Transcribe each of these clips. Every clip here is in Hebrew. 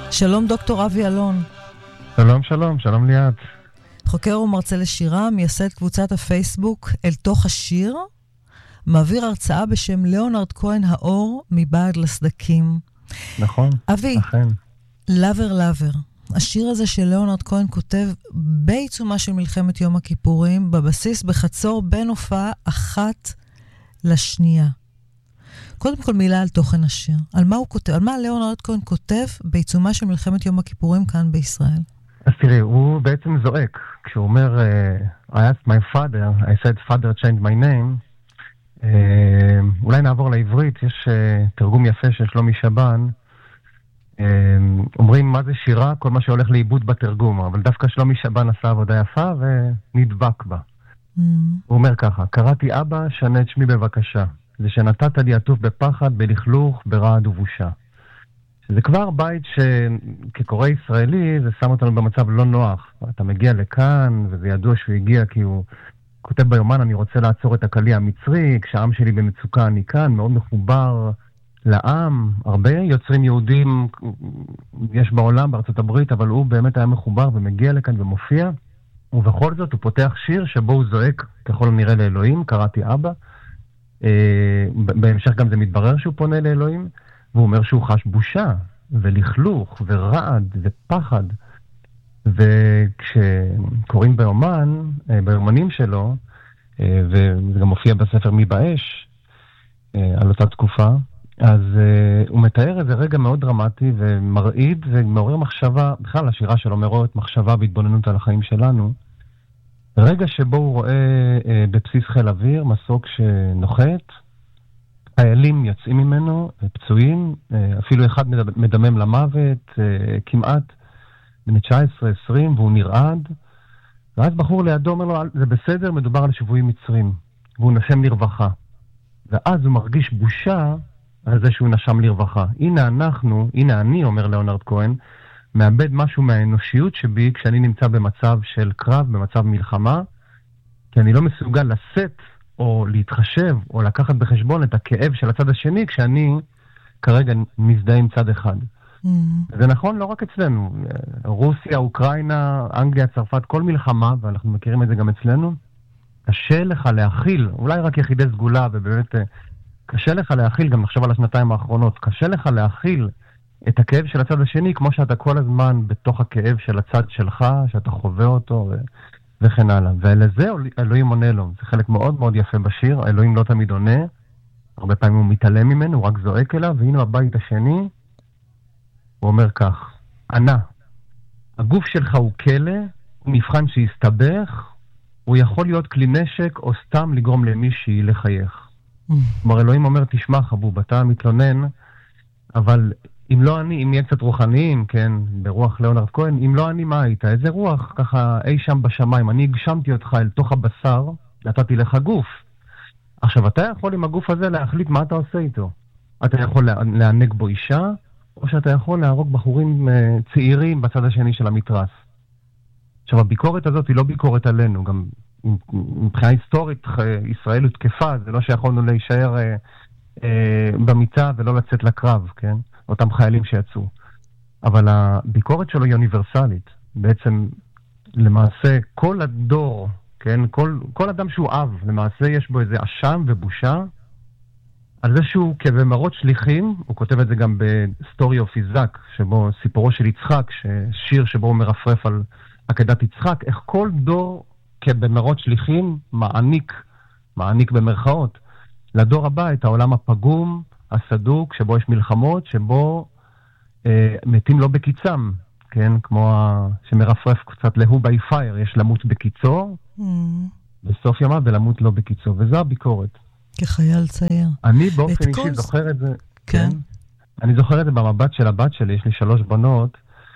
שלום דוקטור אבי אלון. שלום, שלום, שלום ליאת. חוקר ומרצה לשירה, מייסד קבוצת הפייסבוק אל תוך השיר, מעביר הרצאה בשם ליאונרד כהן האור מבעד לסדקים. נכון, אבי, אכן. לבר לבר. השיר הזה של ליאונרד כהן כותב בעיצומה של מלחמת יום הכיפורים, בבסיס בחצור בין הופעה אחת לשנייה. קודם כל מילה על תוכן השיר. על מה הוא כותב? על מה ליאונרד כהן כותב בעיצומה של מלחמת יום הכיפורים כאן בישראל? אז תראי, הוא בעצם זועק. כשהוא אומר, I asked my father, I said father changed my name. אולי נעבור לעברית, יש תרגום יפה של שלומי שבן. אומרים מה זה שירה, כל מה שהולך לאיבוד בתרגום, אבל דווקא שלומי שבן עשה עבודה יפה ונדבק בה. הוא אומר ככה, קראתי אבא, שנה את שמי בבקשה. זה שנתת לי עטוף בפחד, בלכלוך, ברעד ובושה. זה כבר בית שכקורא ישראלי, זה שם אותנו במצב לא נוח. אתה מגיע לכאן, וזה ידוע שהוא הגיע כי הוא כותב ביומן, אני רוצה לעצור את הקלי המצרי, כשהעם שלי במצוקה אני כאן, מאוד מחובר לעם. הרבה יוצרים יהודים יש בעולם, בארצות הברית, אבל הוא באמת היה מחובר ומגיע לכאן ומופיע. ובכל זאת הוא פותח שיר שבו הוא זועק ככל הנראה לאלוהים, קראתי אבא. בהמשך גם זה מתברר שהוא פונה לאלוהים, והוא אומר שהוא חש בושה ולכלוך ורעד ופחד. וכשקוראים ביומנים שלו, וזה גם מופיע בספר מי באש על אותה תקופה, אז הוא מתאר איזה רגע מאוד דרמטי ומרעיד ומעורר מחשבה, בכלל השירה שלו מעוררת מחשבה והתבוננות על החיים שלנו. רגע שבו הוא רואה בבסיס חיל אוויר מסוק שנוחת, חיילים יוצאים ממנו, פצועים, אפילו אחד מדמם למוות, כמעט בן 19-20, והוא נרעד, ואז בחור לידו אומר לו, זה בסדר, מדובר על שבויים מצרים, והוא נשם לרווחה. ואז הוא מרגיש בושה על זה שהוא נשם לרווחה. הנה אני, אומר ליאונרד כהן, מאבד משהו מהאנושיות שבי כשאני נמצא במצב של קרב, במצב מלחמה, כי אני לא מסוגל לשאת או להתחשב או לקחת בחשבון את הכאב של הצד השני כשאני כרגע מזדהה עם צד אחד. זה נכון לא רק אצלנו, רוסיה, אוקראינה, אנגליה, צרפת, כל מלחמה, ואנחנו מכירים את זה גם אצלנו, קשה לך להכיל, אולי רק יחידי סגולה, ובאמת קשה לך להכיל, גם נחשב על השנתיים האחרונות, קשה לך להכיל את הכאב של הצד השני, כמו שאתה כל הזמן בתוך הכאב של הצד שלך, שאתה חווה אותו וכן הלאה. ולזה אלוהים עונה לו. זה חלק מאוד מאוד יפה בשיר. אלוהים לא תמיד עונה. הרבה פעמים הוא מתעלם ממנו, הוא רק זועק אליו, והנה הבית השני, הוא אומר כך, ענה, הגוף שלך הוא כלא, הוא מבחן שיסתבך, הוא יכול להיות כלי נשק, או סתם לגרום למישהי לחייך. כלומר, אלוהים אומר, תשמע חבוב, אתה מתלונן, אבל אם לא אני, אם יהיה קצת רוחניים, כן, ברוח ליאונרד כהן, אם לא אני, מה היית? איזה רוח, ככה, אי שם בשמיים, אני הגשמתי אותך אל תוך הבשר, נתתי לך גוף. עכשיו, אתה יכול עם הגוף הזה להחליט מה אתה עושה איתו. אתה יכול לענג בו אישה, או שאתה יכול להרוג בחורים צעירים בצד השני של המתרס. עכשיו, הביקורת הזאת היא לא ביקורת עלינו, גם מבחינה היסטורית, ישראל הותקפה, זה לא שיכולנו להישאר במיטה ולא לצאת לקרב, כן? אותם חיילים שיצאו. אבל הביקורת שלו היא אוניברסלית. בעצם, למעשה, כל הדור, כן? כל אדם שהוא אב, למעשה יש בו איזה אשם ובושה, על זה שהוא כבמראות שליחים, הוא כותב את זה גם בסטורי אוף איזק, שבו סיפורו של יצחק, שיר שבו הוא מרפרף על עקדת יצחק, איך כל דור כבמראות שליחים מעניק במרכאות, לדור הבא את העולם הפגום, הסדוק, שבו יש מלחמות, שבו מתים לא בקיצם, כן? כמו שמרפרף קצת להוא בי פייר, יש למות בקיצור, בסוף ימה ולמות לא בקיצור, וזו הביקורת. כחייל צעיר. אני באופן אישי זוכר את זה, כן? אני זוכר את זה במבט של הבת שלי, יש לי 3 בנות,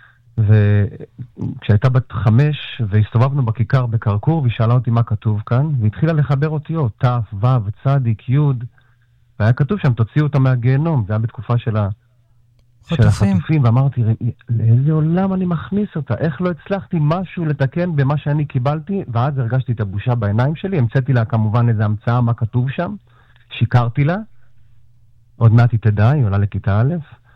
וכשהייתה בת 5, והסתובבנו בכיכר בקרקור, והיא שאלה אותי מה כתוב כאן, והתחילה לחבר אותיות, ת', ו', צדיק, י', והיה כתוב שם, תוציאו אותה מהגיהנום, זה היה בתקופה של החטופים, ואמרתי, לאיזה עולם אני מכניס אותה? איך לא הצלחתי משהו לתקן במה שאני קיבלתי? ואז הרגשתי את הבושה בעיניים שלי, המצאתי לה כמובן איזו המצאה מה כתוב שם, שיקרתי לה, עוד מעט היא תדע, היא עולה לכיתה א',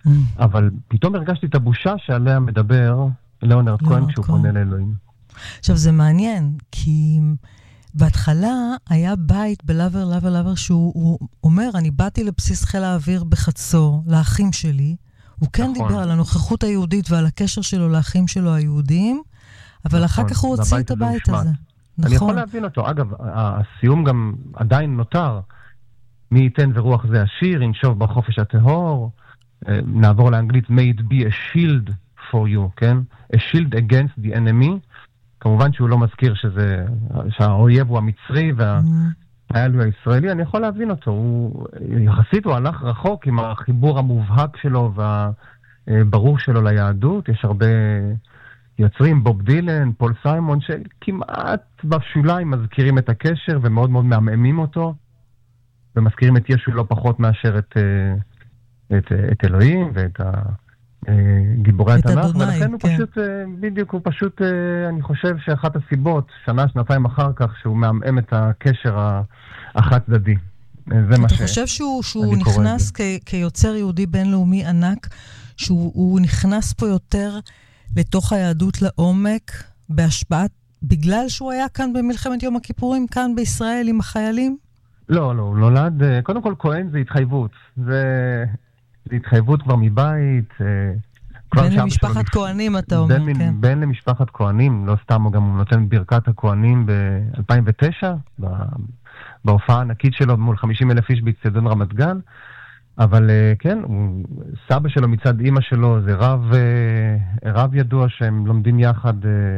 אבל פתאום הרגשתי את הבושה שעליה מדבר ליאונרד כהן כשהוא פונה לאלוהים. עכשיו זה מעניין, כי בהתחלה היה בית בלאבר שהוא אומר, אני באתי לבסיס חיל האוויר בחצור, לאחים שלי, הוא כן דיבר על הנוכחות היהודית ועל הקשר שלו לאחים שלו היהודים, אבל אחר כך הוא הוציא את הבית הזה. אני יכול להבין אותו. אגב, הסיום גם עדיין נותר. מי ייתן ורוח זה השיר, ינשוב בחופש הטהור. נעבור לאנגלית, may it be a shield for you, כן? A shield against the enemy. כמובן שהוא לא מזכיר שהאויב הוא המצרי והחייל הוא הישראלי. אני יכול להבין אותו. יחסית הוא הלך רחוק עם החיבור המובהק שלו והברור שלו ליהדות. יש הרבה יוצרים, בוב דילן, פול סיימון, שכמעט בשוליים מזכירים את הקשר ומאוד מאוד מעממים אותו, ומזכירים את ישו לא פחות מאשר את אלוהים ואת גיבורי התנ"ך, ולכן הוא פשוט, בדיוק, הוא פשוט, אני חושב שאחת הסיבות, שנה, שנתיים אחר כך, שהוא מעמם את הקשר החד צדדי. אתה חושב שהוא נכנס כיוצר יהודי בינלאומי ענק, שהוא נכנס פה יותר לתוך היהדות לעומק, בהשפעת, בגלל שהוא היה כאן במלחמת יום הכיפורים, כאן בישראל עם החיילים? לא, הוא נולד, קודם כל כהן זה התחייבות, זה התחייבות כבר מבית. בן למשפחת כהנים, אתה אומר, כן. בן למשפחת כהנים, לא סתם, הוא גם נותן ברכת הכהנים ב-2009, בהופעה הענקית שלו מול 50,000 איש באצטדיון רמת גן, אבל כן, סבא שלו מצד אמא שלו זה רב ידוע שהם לומדים יחד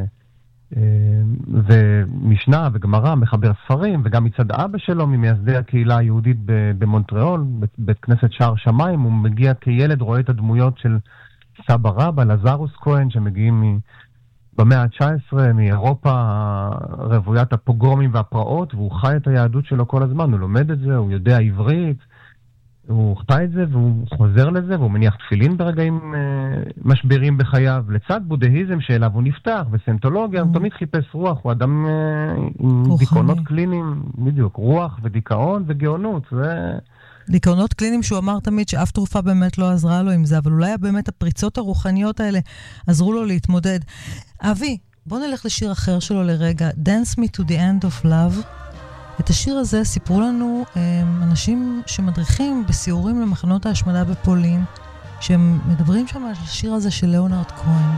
ומשנה וגמרא, מחבר ספרים, וגם מצד אבא שלו ממייסדי הקהילה היהודית במונטריאול, בית כנסת שער שמיים, הוא מגיע כילד, רואה את הדמויות של סבא רבא, לזרוס כהן, שמגיעים במאה ה-19 מאירופה רוויית הפוגרומים והפרעות, והוא חי את היהדות שלו כל הזמן, הוא לומד את זה, הוא יודע עברית, הוא חי את זה והוא חוזר לזה, והוא מניח תפילין ברגעים משברים בחייו, לצד בודהיזם שאליו הוא נפתח, וסנטולוגיה, הוא תמיד חיפש רוח, הוא אדם עם דיכאונות קליניים, בדיוק, רוח ודיכאון וגאונות, דיכאונות קליניים שהוא אמר תמיד שאף תרופה באמת לא עזרה לו עם זה, אבל אולי באמת הפריצות הרוחניות האלה עזרו לו להתמודד. אבי, בוא נלך לשיר אחר שלו לרגע, Dance Me to the End of Love. את השיר הזה סיפרו לנו אנשים שמדריכים בסיורים למחנות ההשמדה בפולין, שהם מדברים שם על השיר הזה של ליאונרד כהן.